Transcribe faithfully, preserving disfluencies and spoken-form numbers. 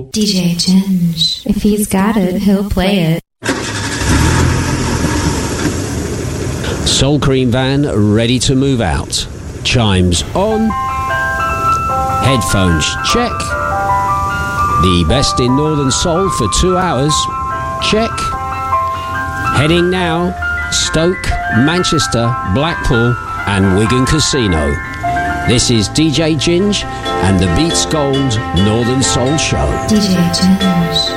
Soul. D J Ginge. If he's got it, he'll play it. Soul Cream van ready to move out. Chimes on. Headphones check. The best in Northern Soul for two hours. Check. Heading now. Stoke, Manchester, Blackpool and Wigan Casino. This is D J Ginge and the Beats Gold Northern Soul Show. D J Ginge.